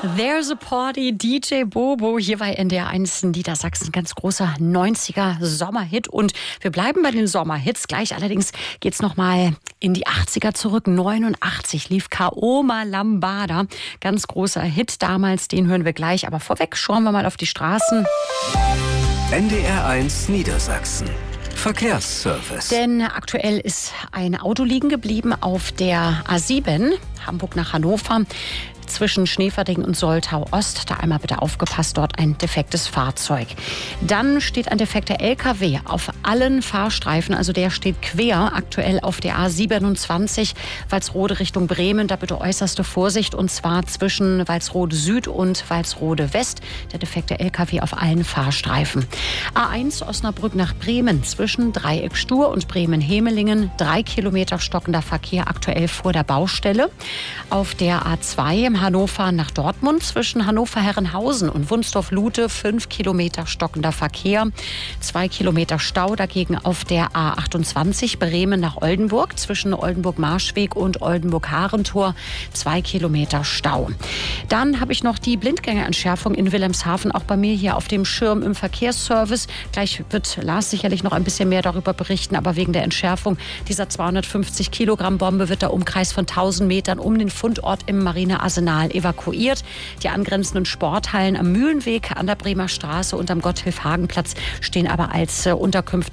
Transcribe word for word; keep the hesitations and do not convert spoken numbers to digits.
There's a Party, D J Bobo, hier bei N D R eins Niedersachsen, ganz großer neunziger Sommerhit. Und wir bleiben bei den Sommerhits. Gleich allerdings geht's nochmal in die achtziger zurück. neunundachtzig lief Kaoma Lambada, ganz großer Hit damals, den hören wir gleich. Aber vorweg schauen wir mal auf die Straßen. N D R eins Niedersachsen. Verkehrsservice. Denn aktuell ist ein Auto liegen geblieben auf der A sieben, Hamburg nach Hannover, zwischen Schneeverding und Soltau Ost. Da einmal bitte aufgepasst, dort ein defektes Fahrzeug. Dann steht ein defekter L K W auf allen Fahrstreifen, also der steht quer aktuell auf der A siebenundzwanzig, Walsrode Richtung Bremen. Da bitte äußerste Vorsicht, und zwar zwischen Walsrode Süd und Walsrode West. Der defekte L K W auf allen Fahrstreifen. A eins Osnabrück nach Bremen zwischen Dreieck Stur und Bremen-Hemelingen. Drei Kilometer stockender Verkehr aktuell vor der Baustelle. Auf der A zwei Hannover nach Dortmund zwischen Hannover-Herrenhausen und Wunsdorf-Lute fünf Kilometer stockender Verkehr, zwei Kilometer Stau dagegen auf der A achtundzwanzig Bremen nach Oldenburg zwischen Oldenburg-Marschweg und Oldenburg-Harentor, zwei Kilometer Stau. Dann habe ich noch die Blindgängerentschärfung in Wilhelmshaven, auch bei mir hier auf dem Schirm im Verkehrsservice. Gleich wird Lars sicherlich noch ein bisschen mehr darüber berichten, aber wegen der Entschärfung dieser zweihundertfünfzig Kilogramm Bombe wird der Umkreis von tausend Metern um den Fundort im Marinearsenal evakuiert. Die angrenzenden Sporthallen am Mühlenweg, an der Bremer Straße und am Gotthilf-Hagen-Platz stehen aber als äh, Unterkünfte